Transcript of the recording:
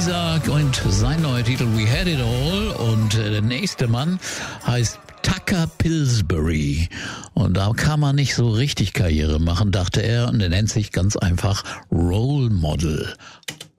Isaac und sein neuer Titel We Had It All. Und der nächste Mann heißt Tucker Pillsbury. Und da kann man nicht so richtig Karriere machen, dachte er. Und er nennt sich ganz einfach Role Model.